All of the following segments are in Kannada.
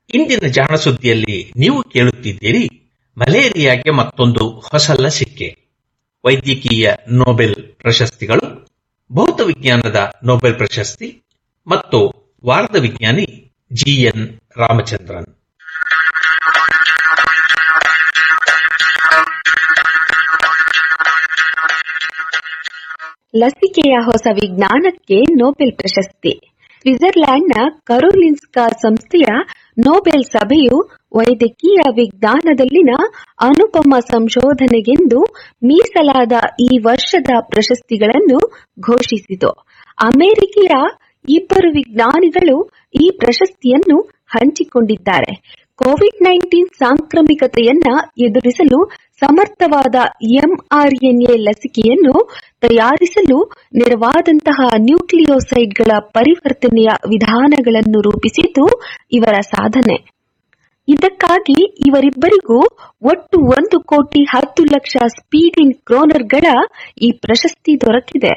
ಇಂದಿನ ಜಾಣ ಸುದ್ದಿಯಲ್ಲಿ ನೀವು ಕೇಳುತ್ತಿದ್ದೀರಿ ಮಲೇರಿಯಾಗೆ ಮತ್ತೊಂದು ಹೊಸ ಲಸಿಕೆ, ವೈದ್ಯಕೀಯ ನೊಬೆಲ್ ಪ್ರಶಸ್ತಿಗಳು, ಭೌತ ವಿಜ್ಞಾನದ ನೊಬೆಲ್ ಪ್ರಶಸ್ತಿ ಮತ್ತು ವಾರದ ವಿಜ್ಞಾನಿ GN ರಾಮಚಂದ್ರನ್. ಲಸಿಕೆಯ ಹೊಸ ವಿಜ್ಞಾನಕ್ಕೆ ನೊಬೆಲ್ ಪ್ರಶಸ್ತಿ. ಸ್ವಿಟ್ಜರ್ಲ್ಯಾಂಡ್ನ ಕರೋಲಿನ್ಸ್ಕಾ ಸಂಸ್ಥೆಯ ನೊಬೆಲ್ ಸಭೆಯು ವೈದ್ಯಕೀಯ ವಿಜ್ಞಾನದಲ್ಲಿನ ಅನುಪಮ ಸಂಶೋಧನೆಗೆಂದು ಮೀಸಲಾದ ಈ ವರ್ಷದ ಪ್ರಶಸ್ತಿಗಳನ್ನು ಘೋಷಿಸಿತು. ಅಮೆರಿಕೆಯ ಇಬ್ಬರು ವಿಜ್ಞಾನಿಗಳು ಈ ಪ್ರಶಸ್ತಿಯನ್ನು ಹಂಚಿಕೊಂಡಿದ್ದಾರೆ. ಕೋವಿಡ್-19 ಸಾಂಕ್ರಾಮಿಕತೆಯನ್ನ ಎದುರಿಸಲು ಸಮರ್ಥವಾದ mRNA ಲಸಿಕೆಯನ್ನು ತಯಾರಿಸಲು ನೆರವಾದಂತಹ ನ್ಯೂಕ್ಲಿಯೋಸೈಡ್ಗಳ ಪರಿವರ್ತನೆಯ ವಿಧಾನಗಳನ್ನು ರೂಪಿಸಿದ್ದು ಇವರ ಸಾಧನೆ. ಇದಕ್ಕಾಗಿ ಇವರಿಬ್ಬರಿಗೂ ಒಟ್ಟು 1,10,00,000 ಸ್ವೀಡನ್ ಕ್ರೋನರ್ಗಳ ಈ ಪ್ರಶಸ್ತಿ ದೊರಕಿದೆ.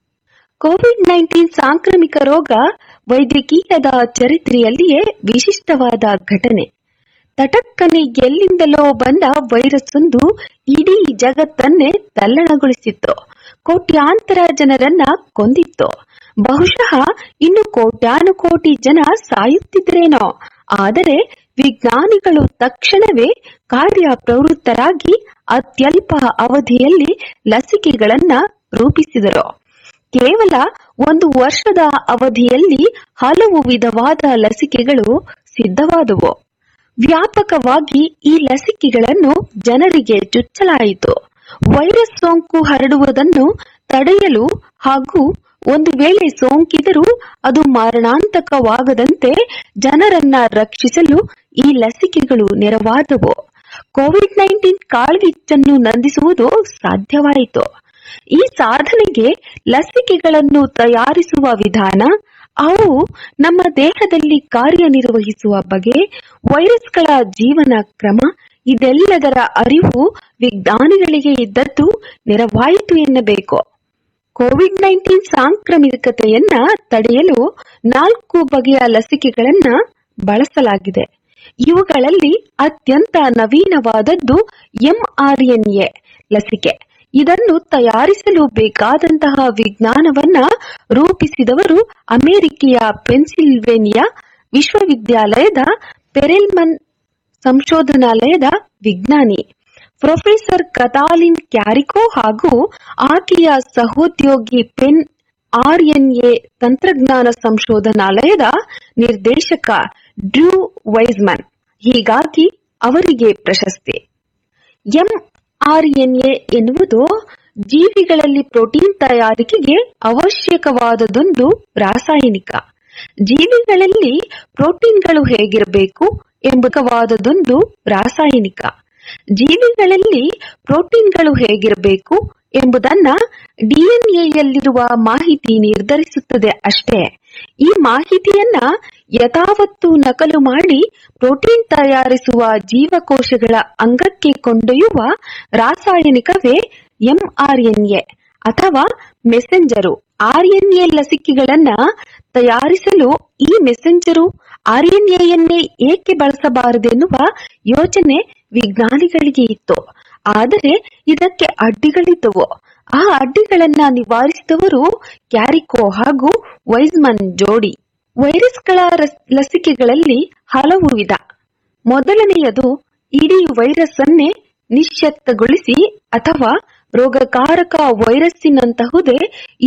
ಕೋವಿಡ್-19 ಸಾಂಕ್ರಾಮಿಕ ರೋಗ ವೈದ್ಯಕೀಯದ ಚರಿತ್ರೆಯಲ್ಲಿಯೇ ವಿಶಿಷ್ಟವಾದ ಘಟನೆ. ತಟಕ್ಕನೆ ಎಲ್ಲಿಂದಲೋ ಬಂದ ವೈರಸ್ ಒಂದು ಇಡೀ ಜಗತ್ತನ್ನೇ ತಲ್ಲಣಗೊಳಿಸಿತ್ತು. ಕೋಟ್ಯಾಂತರ ಜನರನ್ನ ಕೊಂದಿತ್ತು. ಬಹುಶಃ ಇನ್ನು ಕೋಟ್ಯಾನುಕೋಟಿ ಜನ ಸಾಯುತ್ತಿದ್ರೇನೋ. ಆದರೆ ವಿಜ್ಞಾನಿಗಳು ತಕ್ಷಣವೇ ಕಾರ್ಯಪ್ರವೃತ್ತರಾಗಿ ಅತ್ಯಲ್ಪ ಅವಧಿಯಲ್ಲಿ ಲಸಿಕೆಗಳನ್ನ ರೂಪಿಸಿದರು. ಕೇವಲ 1 ವರ್ಷದ ಅವಧಿಯಲ್ಲಿ ಹಲವು ವಿಧವಾದ ಲಸಿಕೆಗಳು ಸಿದ್ಧವಾದವು. ವ್ಯಾಪಕವಾಗಿ ಈ ಲಸಿಕೆಗಳನ್ನು ಜನರಿಗೆ ಚುಚ್ಚಲಾಯಿತು. ವೈರಸ್ ಸೋಂಕು ಹರಡುವುದನ್ನು ತಡೆಯಲು ಹಾಗೂ ಒಂದು ವೇಳೆ ಸೋಂಕಿದರೂ ಅದು ಮಾರಣಾಂತಕವಾಗದಂತೆ ಜನರನ್ನ ರಕ್ಷಿಸಲು ಈ ಲಸಿಕೆಗಳು ನೆರವಾದವು. ಕೋವಿಡ್-19 ಕಾಳ್ಗಿಚ್ಚನ್ನು ನಂದಿಸುವುದು ಸಾಧ್ಯವಾಯಿತು. ಈ ಸಾಧನೆಗೆ ಲಸಿಕೆಗಳನ್ನು ತಯಾರಿಸುವ ವಿಧಾನ, ಅವು ನಮ್ಮ ದೇಹದಲ್ಲಿ ಕಾರ್ಯನಿರ್ವಹಿಸುವ ಬಗೆ, ವೈರಸ್ಗಳ ಜೀವನ ಕ್ರಮ, ಇದೆಲ್ಲದರ ಅರಿವು ವಿಜ್ಞಾನಿಗಳಿಗೆ ಇದ್ದದ್ದು ನೆರವಾಯಿತು ಎನ್ನಬೇಕು. ಕೋವಿಡ್-19 ಸಾಂಕ್ರಾಮಿಕತೆಯನ್ನ ತಡೆಯಲು 4 ಬಗೆಯ ಲಸಿಕೆಗಳನ್ನ ಬಳಸಲಾಗಿದೆ. ಇವುಗಳಲ್ಲಿ ಅತ್ಯಂತ ನವೀನವಾದದ್ದು mRNA ಲಸಿಕೆ. ಇದನ್ನು ತಯಾರಿಸಲು ಬೇಕಾದಂತಹ ವಿಜ್ಞಾನವನ್ನ ರೂಪಿಸಿದವರು ಅಮೆರಿಕೆಯ ಪೆನ್ಸಿಲ್ವೇನಿಯಾ ವಿಶ್ವವಿದ್ಯಾಲಯದ ಪೆರೆಲ್ಮನ್ ಸಂಶೋಧನಾಲಯದ ವಿಜ್ಞಾನಿ ಪ್ರೊಫೆಸರ್ ಕತಾಲಿನ್ ಕ್ಯಾರಿಕೋ ಹಾಗೂ ಆಕೆಯ ಸಹೋದ್ಯೋಗಿ ಪೆನ್ RNA ತಂತ್ರಜ್ಞಾನ ಸಂಶೋಧನಾಲಯದ ನಿರ್ದೇಶಕ ಡ್ರೂ ವೈಸ್ಮನ್. ಹೀಗಾಗಿ ಅವರಿಗೆ ಪ್ರಶಸ್ತಿ. mRNA ಎನ್ನುವುದು ಜೀವಿಗಳಲ್ಲಿ ಪ್ರೋಟೀನ್ ತಯಾರಿಕೆಗೆ ಅವಶ್ಯಕವಾದದೊಂದು ರಾಸಾಯನಿಕ. ಜೀವಿಗಳಲ್ಲಿ ಪ್ರೋಟೀನ್ಗಳು ಹೇಗಿರಬೇಕು ಎಂಬುದೊಂದು ರಾಸಾಯನಿಕ. ಜೀವಿಗಳಲ್ಲಿ ಪ್ರೋಟೀನ್ಗಳು ಹೇಗಿರಬೇಕು ಎಂಬುದನ್ನ DNAಯಲ್ಲಿರುವ ಮಾಹಿತಿ ನಿರ್ಧರಿಸುತ್ತದೆ ಅಷ್ಟೇ. ಈ ಮಾಹಿತಿಯನ್ನ ಯಥಾವತ್ತು ನಕಲು ಮಾಡಿ ಪ್ರೋಟೀನ್ ತಯಾರಿಸುವ ಜೀವಕೋಶಗಳ ಅಂಗಕ್ಕೆ ಕೊಂಡೊಯ್ಯುವ ರಾಸಾಯನಿಕವೇ mRNA ಅಥವಾ ಮೆಸೆಂಜರು. RNA ಲಸಿಕೆಗಳನ್ನ ತಯಾರಿಸಲು ಈ ಮೆಸೆಂಜರು RNAಯನ್ನೇ ಏಕೆ ಬಳಸಬಾರದೆನ್ನುವ ಯೋಚನೆ ವಿಜ್ಞಾನಿಗಳಿಗೆ ಇತ್ತು. ಆದರೆ ಇದಕ್ಕೆ ಅಡ್ಡಿಗಳಿದ್ದವು. ಆ ಅಡ್ಡಿಗಳನ್ನ ನಿವಾರಿಸಿದವರು ಕ್ಯಾರಿಕೋ ಹಾಗೂ ವೈಸ್ಮನ್ ಜೋಡಿ. ವೈರಸ್ಗಳ ಲಸಿಕೆಗಳಲ್ಲಿ ಹಲವು ವಿಧ. ಮೊದಲನೆಯದು ಇಡೀ ವೈರಸ್ ಅನ್ನೇ ನಿಶ್ಶಕ್ತಗೊಳಿಸಿ ಅಥವಾ ರೋಗಕಾರಕ ವೈರಸ್ಸಿನಂತಹುದೇ